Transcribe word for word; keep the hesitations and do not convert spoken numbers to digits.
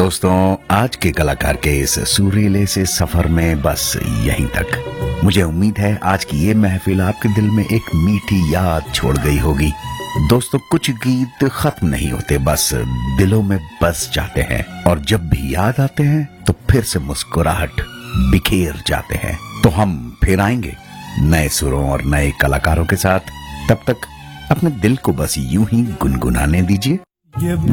दोस्तों, आज के कलाकार के इस सुरीले से सफर में बस यहीं तक। मुझे उम्मीद है आज की ये महफिल आपके दिल में एक मीठी याद छोड़ गई होगी। दोस्तों, कुछ गीत खत्म नहीं होते, बस दिलों में बस जाते हैं और जब भी याद आते हैं तो फिर से मुस्कुराहट बिखेर जाते हैं। तो हम फिर आएंगे नए सुरों और नए कलाकारों के साथ। तब तक अपने दिल को बस यूं ही गुनगुनाने दीजिए।